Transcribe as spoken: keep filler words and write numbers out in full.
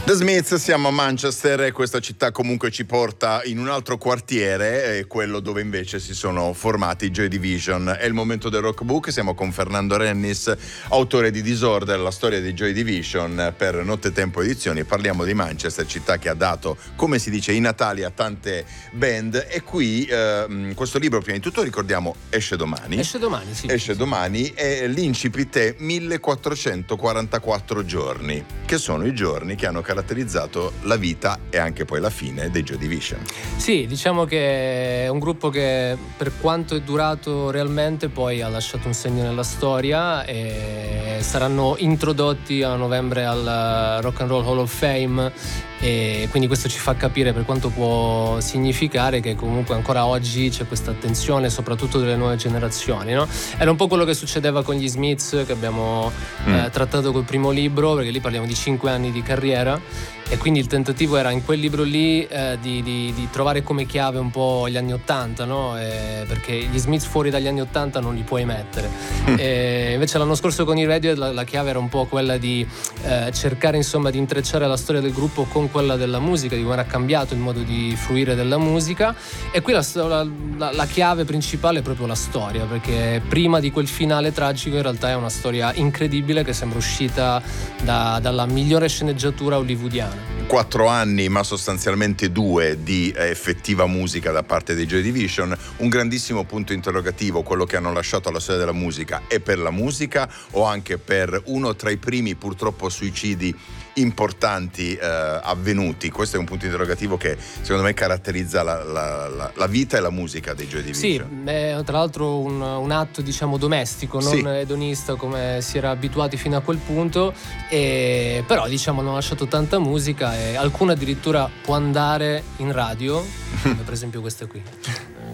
The Smiths, siamo a Manchester e questa città comunque ci porta in un altro quartiere, eh, quello dove invece si sono formati i Joy Division. È il momento del Rockbook, siamo con Fernando Rennis, autore di Disorder, la storia dei Joy Division, per Nottetempo Edizioni. Parliamo di Manchester, città che ha dato, come si dice in Italia, tante band. E qui eh, questo libro, prima di tutto ricordiamo, esce domani. Esce domani, sì. Esce sì. domani e l'incipit è millequattrocentoquarantaquattro giorni, che sono i giorni che hanno caratterizzato la vita e anche poi la fine dei Joy Division. Sì, diciamo che è un gruppo che, per quanto è durato realmente, poi ha lasciato un segno nella storia e saranno introdotti a novembre al Rock and Roll Hall of Fame, e quindi questo ci fa capire per quanto può significare che comunque ancora oggi c'è questa attenzione soprattutto delle nuove generazioni, no? Era un po' quello che succedeva con gli Smiths, che abbiamo mm. eh, trattato col primo libro, perché lì parliamo di cinque anni di carriera, e quindi il tentativo era in quel libro lì eh, di, di, di trovare come chiave un po' gli anni ottanta, no? Eh, perché gli Smiths fuori dagli anni ottanta non li puoi mettere. mm. E invece l'anno scorso con i Radiohead la, la chiave era un po' quella di eh, cercare insomma di intrecciare la storia del gruppo con quella della musica, di come era cambiato il modo di fruire della musica. E qui la, la, la chiave principale è proprio la storia, perché prima di quel finale tragico in realtà è una storia incredibile che sembra uscita da, dalla migliore sceneggiatura hollywoodiana. Quattro anni, ma sostanzialmente due, di effettiva musica da parte dei Joy Division. Un grandissimo punto interrogativo, quello che hanno lasciato alla storia della musica. È per la musica o anche per uno tra i primi purtroppo suicidi importanti eh, avvenuti? Questo è un punto interrogativo che secondo me caratterizza la, la, la, la vita e la musica dei Joy Division. Sì, è tra l'altro un, un atto diciamo domestico, non sì. edonista come si era abituati fino a quel punto, e però diciamo hanno lasciato tanta musica e alcuna addirittura può andare in radio, come per esempio questa qui.